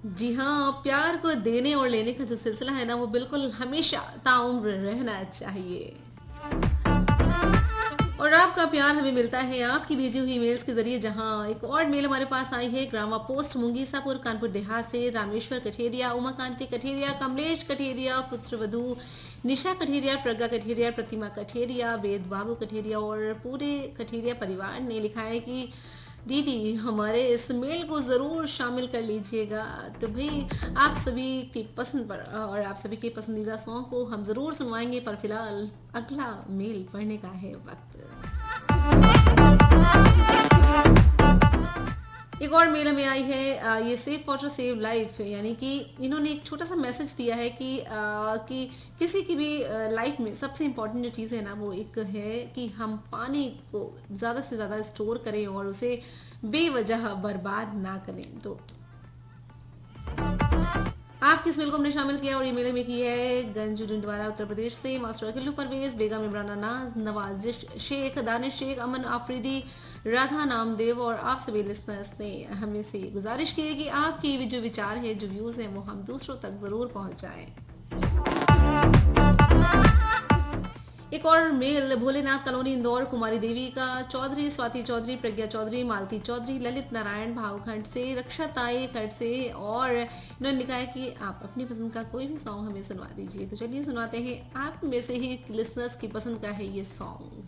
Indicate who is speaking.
Speaker 1: जी हाँ, प्यार को देने और लेने का जो सिलसिला है ना, वो बिल्कुल हमेशा ताउम्र रहना चाहिए। और आपका प्यार हमें मिलता है आपकी भेजी हुई मेल्स के जरिए। जहां एक और मेल हमारे पास आई है ग्रामा पोस्ट मुंगीसापुर कानपुर देहात से। रामेश्वर कठेरिया, उमाकांति कठेरिया, कमलेश कठेरिया, पुत्रवधू निशा कठेरिया, प्रज्ञा कठेरिया, प्रतिमा कठेरिया, वेद बाबू कठेरिया और पूरे कठेरिया परिवार ने लिखा है कि दीदी हमारे इस मेल को ज़रूर शामिल कर लीजिएगा। तो भाई आप सभी की पसंद पर और आप सभी के पसंदीदा सॉन्ग को हम ज़रूर सुनवाएंगे, पर फिलहाल अगला मेल पढ़ने का है वक्त। एक और मेल हमें आई है, ये सेफ वाटर सेव लाइफ, यानी कि इन्होंने एक छोटा सा मैसेज दिया है कि किसी की भी लाइफ में सबसे इम्पोर्टेंट जो चीज़ है ना, वो एक है कि हम पानी को ज़्यादा से ज़्यादा स्टोर करें और उसे बेवजह बर्बाद ना करें। तो आप किस मेल को हमने शामिल किया और ईमेल में की है गंज डंडवारा उत्तर प्रदेश से। मास्टर अखिलू परवेज, बेगम इमरान नाज, नवाजिश शेख, दानिश शेख, अमन आफरीदी, राधा नामदेव और आप सभी लिसनर्स ने हमें से गुजारिश की है कि आपके जो विचार है, जो व्यूज हैं, वो हम दूसरों तक जरूर पहुंचाएं। एक और मेल भोलेनाथ कॉलोनी इंदौर, कुमारी देवी का चौधरी, स्वाति चौधरी, प्रज्ञा चौधरी, मालती चौधरी, ललित नारायण भावखंड से, रक्षा ताई खंड से, और इन्होंने लिखा है कि आप अपनी पसंद का कोई भी सॉन्ग हमें सुनवा दीजिए। तो चलिए सुनवाते हैं आप में से ही लिसनर्स की पसंद का है ये सॉन्ग।